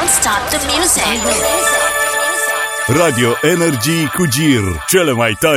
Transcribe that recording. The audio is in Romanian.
Don't stop the music. Radio Energy cu Gir, cele mai tari